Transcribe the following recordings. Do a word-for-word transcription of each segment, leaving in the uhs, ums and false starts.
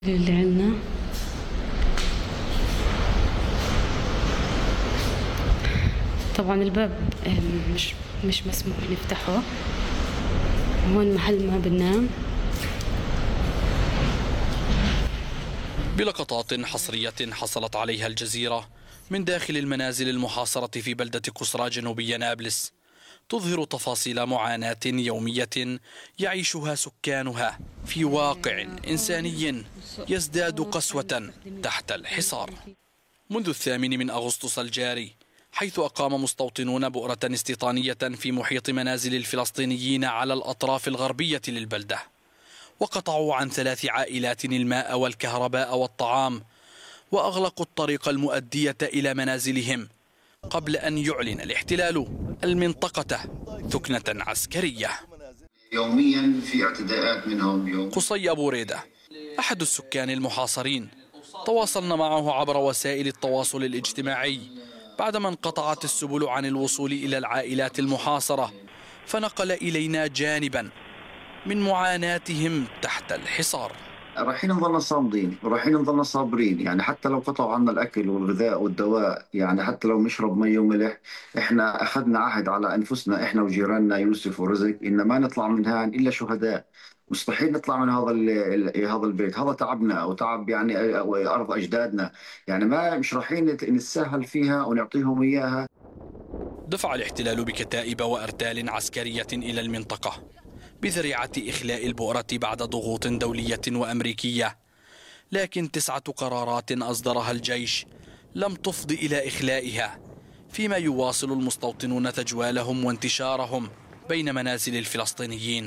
اللي عندنا طبعا الباب مش مش مسموح نفتحه. هون محل ما بننام. بلقطات حصرية حصلت عليها الجزيرة من داخل المنازل المحاصرة في بلدة كسرى جنوبي نابلس، تظهر تفاصيل معاناة يومية يعيشها سكانها في واقع إنساني يزداد قسوة تحت الحصار. منذ الثامن من أغسطس الجاري، حيث أقام مستوطنون بؤرة استيطانية في محيط منازل الفلسطينيين على الأطراف الغربية للبلدة، وقطعوا عن ثلاث عائلات الماء والكهرباء والطعام، وأغلقوا الطريق المؤدية إلى منازلهم قبل أن يعلن الاحتلال المنطقة ثكنة عسكرية. يوميا في اعتداءات منهم. يوم قصي أبو ريدة أحد السكان المحاصرين، تواصلنا معه عبر وسائل التواصل الاجتماعي بعدما انقطعت السبل عن الوصول إلى العائلات المحاصرة، فنقل إلينا جانبا من معاناتهم تحت الحصار. رايحين نظلنا صامدين ورايحين نظلنا صابرين، يعني حتى لو قطعوا عنا الأكل والغذاء والدواء، يعني حتى لو نشرب مي وملح، إحنا أخذنا عهد على أنفسنا إحنا وجيراننا يوسف ورزق إن ما نطلع من هان إلا شهداء. مستحيل نطلع من هذا ال هذا البيت، هذا تعبنا أو تعب يعني أرض أجدادنا، يعني ما مش رايحين نتساهل فيها ونعطيهم إياها. دفع الاحتلال بكتائب وأرتال عسكرية إلى المنطقة بذريعة إخلاء البؤرة بعد ضغوط دولية وأمريكية، لكن تسعة قرارات أصدرها الجيش لم تفض إلى إخلائها، فيما يواصل المستوطنون تجوالهم وانتشارهم بين منازل الفلسطينيين.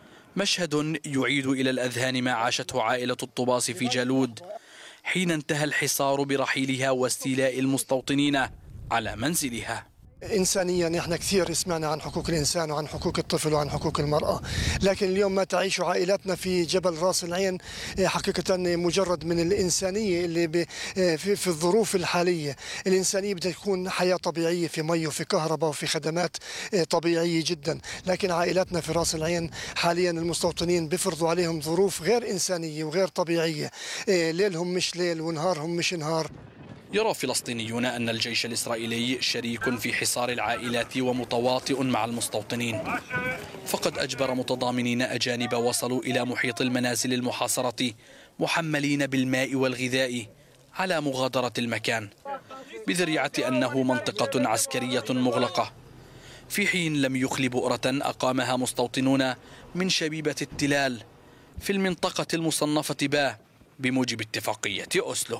مشهد يعيد إلى الأذهان ما عاشته عائلة الطباس في جالود حين انتهى الحصار برحيلها واستيلاء المستوطنين على منزلها. إنسانيا نحن كثير سمعنا عن حقوق الإنسان وعن حقوق الطفل وعن حقوق المرأة، لكن اليوم ما تعيش عائلاتنا في جبل راس العين حقيقة مجرد من الإنسانية اللي في الظروف الحالية. الإنسانية بدها تكون حياة طبيعية في مي وفي كهرباء وفي خدمات طبيعية جدا، لكن عائلاتنا في راس العين حاليا المستوطنين بيفرضوا عليهم ظروف غير إنسانية وغير طبيعية، ليلهم مش ليل ونهارهم مش نهار. يرى فلسطينيون أن الجيش الإسرائيلي شريك في حصار العائلات ومتواطئ مع المستوطنين، فقد أجبر متضامنين أجانب وصلوا إلى محيط المنازل المحاصرة محملين بالماء والغذاء على مغادرة المكان بذريعة أنه منطقة عسكرية مغلقة، في حين لم يخل بؤرة أقامها مستوطنون من شبيبة التلال في المنطقة المصنفة با بموجب اتفاقية أوسلو.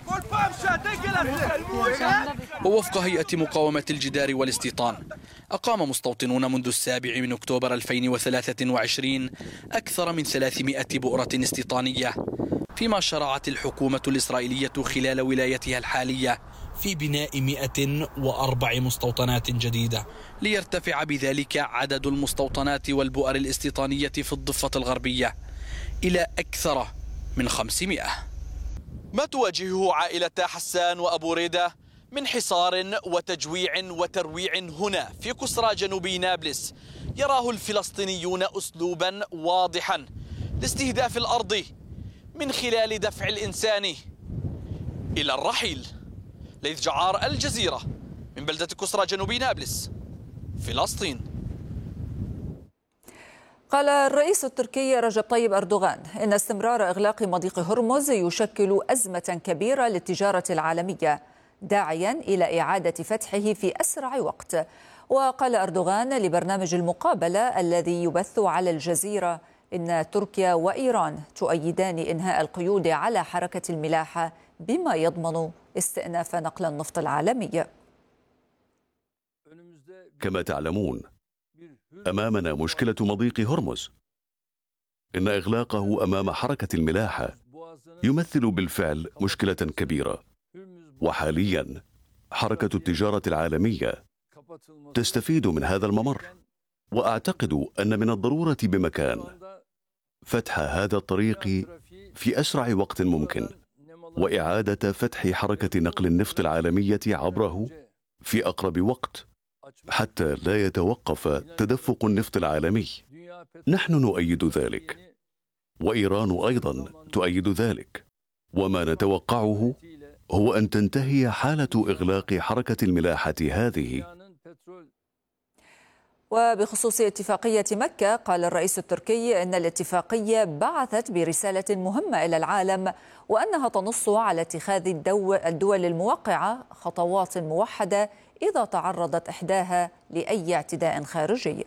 ووفق هيئة مقاومة الجدار والاستيطان، أقام مستوطنون منذ السابع من أكتوبر ألفين وثلاثة وعشرين أكثر من ثلاثمائة بؤرة استيطانية، فيما شرعت الحكومة الإسرائيلية خلال ولايتها الحالية في بناء مئة وأربع مستوطنات جديدة، ليرتفع بذلك عدد المستوطنات والبؤر الاستيطانية في الضفة الغربية إلى أكثر من خمسمائة. ما تواجهه عائلة حسان وأبو ريدة من حصار وتجويع وترويع هنا في كسرى جنوبي نابلس يراه الفلسطينيون أسلوبا واضحا لاستهداف الأرض من خلال دفع الإنسان إلى الرحيل. ليث جعار، الجزيرة، من بلدة كسرى جنوبي نابلس، فلسطين. قال الرئيس التركي رجب طيب أردوغان إن استمرار إغلاق مضيق هرمز يشكل أزمة كبيرة للتجارة العالمية، داعيا إلى إعادة فتحه في أسرع وقت. وقال أردوغان لبرنامج المقابلة الذي يبث على الجزيرة إن تركيا وإيران تؤيدان إنهاء القيود على حركة الملاحة بما يضمن استئناف نقل النفط العالمي. كما تعلمون، أمامنا مشكلة مضيق هرمز. إن إغلاقه أمام حركة الملاحة يمثل بالفعل مشكلة كبيرة، وحاليا حركة التجارة العالمية تستفيد من هذا الممر، وأعتقد أن من الضرورة بمكان فتح هذا الطريق في أسرع وقت ممكن، وإعادة فتح حركة نقل النفط العالمية عبره في أقرب وقت حتى لا يتوقف تدفق النفط العالمي. نحن نؤيد ذلك، وإيران أيضا تؤيد ذلك. وما نتوقعه هو أن تنتهي حالة إغلاق حركة الملاحة هذه. وبخصوص اتفاقية مكة، قال الرئيس التركي إن الاتفاقية بعثت برسالة مهمة إلى العالم، وأنها تنص على اتخاذ الدول الموقعة خطوات موحدة إذا تعرضت إحداها لأي اعتداء خارجي.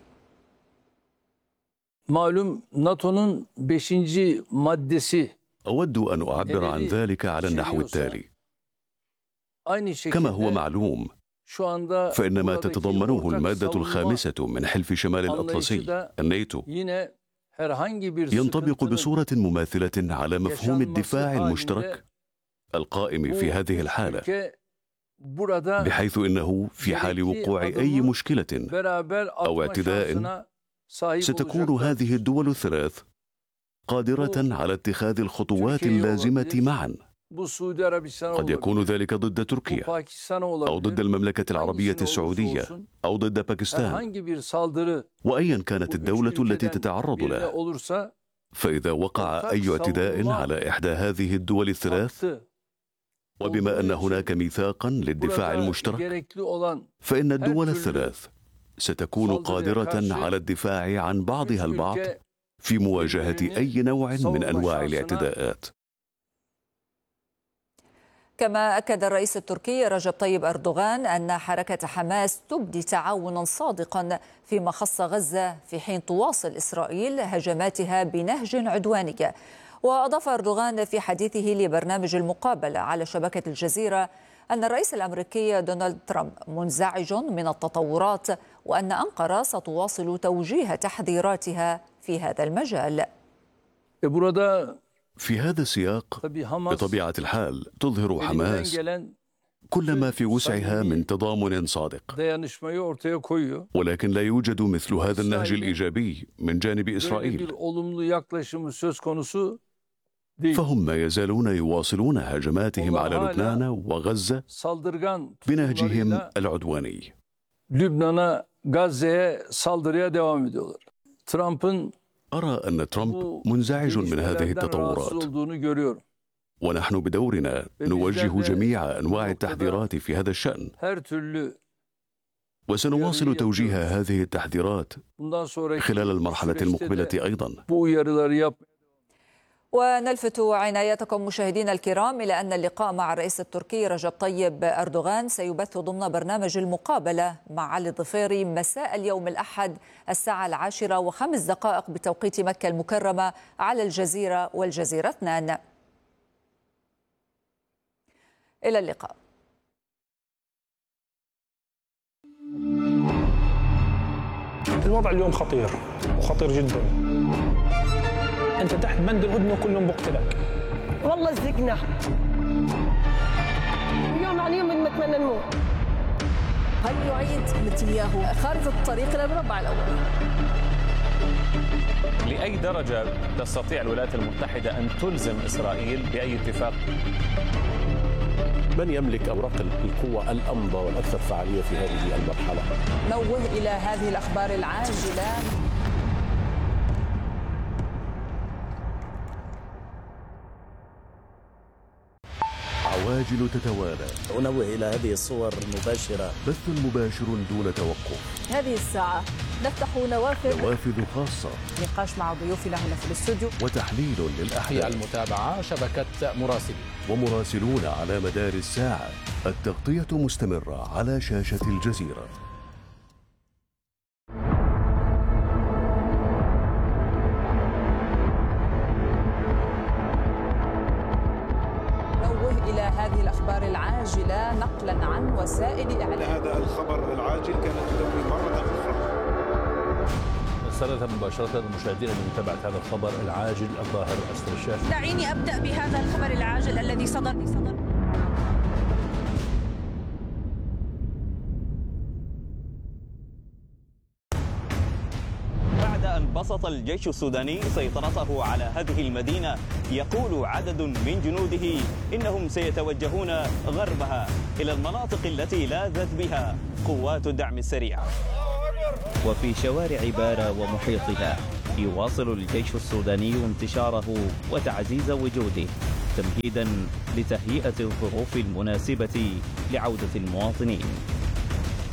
معلوم ناتو'nun beşinci maddesi. أود أن أعبر عن ذلك على النحو التالي. كما هو معلوم، فإن ما تتضمنه المادة الخامسة من حلف شمال الأطلسي الناتو ينطبق بصورة مماثلة على مفهوم الدفاع المشترك القائم في هذه الحالة، بحيث إنه في حال وقوع أي مشكلة أو اعتداء ستكون هذه الدول الثلاث قادرة على اتخاذ الخطوات اللازمة معا. قد يكون ذلك ضد تركيا أو ضد المملكة العربية السعودية أو ضد باكستان، وأيا كانت الدولة التي تتعرض له. فإذا وقع أي اعتداء على إحدى هذه الدول الثلاث، وبما أن هناك ميثاقا للدفاع المشترك، فإن الدول الثلاث ستكون قادرة على الدفاع عن بعضها البعض في مواجهة أي نوع من أنواع الاعتداءات. كما أكد الرئيس التركي رجب طيب أردوغان أن حركة حماس تبدي تعاونا صادقا فيما خص غزة، في حين تواصل إسرائيل هجماتها بنهج عدواني. وأضاف أردوغان في حديثه لبرنامج المقابلة على شبكة الجزيرة أن الرئيس الأمريكي دونالد ترامب منزعج من التطورات، وأن أنقرة ستواصل توجيه تحذيراتها في هذا المجال. في هذا السياق، بطبيعة الحال تظهر حماس كل ما في وسعها من تضامن صادق، ولكن لا يوجد مثل هذا النهج الإيجابي من جانب إسرائيل، فهم ما يزالون يواصلون هجماتهم على لبنان وغزة بنهجهم العدواني. أرى أن ترامب منزعج من هذه التطورات، ونحن بدورنا نوجه جميع أنواع التحذيرات في هذا الشأن، وسنواصل توجيه هذه التحذيرات خلال المرحلة المقبلة أيضا. ونلفت عنايتكم مشاهدينا الكرام إلى أن اللقاء مع الرئيس التركي رجب طيب أردوغان سيبث ضمن برنامج المقابلة مع علي الظفيري مساء اليوم الأحد الساعة العاشرة وخمس دقائق بتوقيت مكة المكرمة على الجزيرة والجزيرة اثنان. إلى اللقاء. الوضع اليوم خطير وخطير جدا. أنت تحت بند الهدنة وكلهم بقتلك. والله زقنا. اليوم عن يوم نتمنى الموت. هل يعيد نتنياهو خارطة الطريق إلى المربع الأول؟ لأي درجة تستطيع الولايات المتحدة أن تلزم إسرائيل بأي اتفاق؟ من يملك أوراق القوة الأمضى والأكثر فعالية في هذه المرحلة؟ نوه إلى هذه الأخبار العاجلة. عواجل تتوالى. أنوه إلى هذه الصور المباشرة. بث مباشر دون توقف. هذه الساعة نفتح نوافذ نوافذ خاصة، نقاش مع ضيوفنا هنا في الاستوديو، وتحليل للأحداث. في المتابعة شبكة مراسلين ومراسلون على مدار الساعة. التغطية مستمرة على شاشة الجزيرة. هذه الأخبار العاجلة نقلا عن وسائل إعلام. هذا الخبر العاجل كانت تدوي مرة أخرى. نستند مباشرة المشاهدين لمتابعة هذا الخبر العاجل الظاهر أسفل الشاشة. دعيني أبدأ بهذا الخبر العاجل الذي صدر صدر بسط الجيش السوداني سيطرته على هذه المدينة. يقول عدد من جنوده إنهم سيتوجهون غربها إلى المناطق التي لاذت بها قوات الدعم السريع. وفي شوارع بارا ومحيطها يواصل الجيش السوداني انتشاره وتعزيز وجوده تمهيدا لتهيئة الظروف المناسبة لعودة المواطنين.